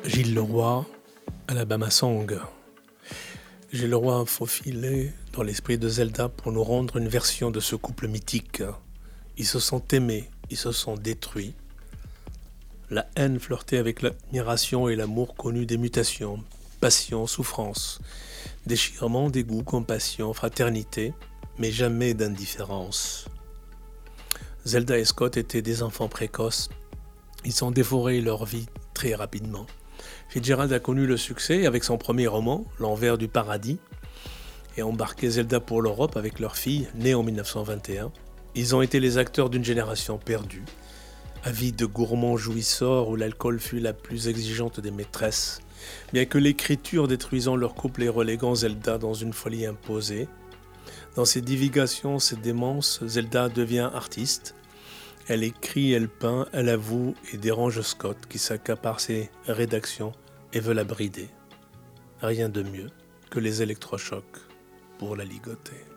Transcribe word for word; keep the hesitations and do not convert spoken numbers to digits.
Gilles Leroy, Alabama Song. Gilles Leroy a faufilé dans l'esprit de Zelda pour nous rendre une version de ce couple mythique. Ils se sont aimés, ils se sont détruits. La haine flirtait avec l'admiration et l'amour connu des mutations, passion, souffrance, déchirement, dégoût, compassion, fraternité, mais jamais d'indifférence. Zelda et Scott étaient des enfants précoces. Ils ont dévoré leur vie très rapidement. Fitzgerald a connu le succès avec son premier roman, L'Envers du paradis, et a embarqué Zelda pour l'Europe avec leur fille, née en dix-neuf cent vingt et un. Ils ont été les acteurs d'une génération perdue, avides de gourmands jouisseurs où l'alcool fut la plus exigeante des maîtresses, bien que l'écriture détruisant leur couple et reléguant Zelda dans une folie imposée. Dans ses divagations, ses démences, Zelda devient artiste. Elle écrit, elle peint, elle avoue et dérange Scott qui s'accapare ses rédactions et veut la brider. Rien de mieux que les électrochocs pour la ligoter.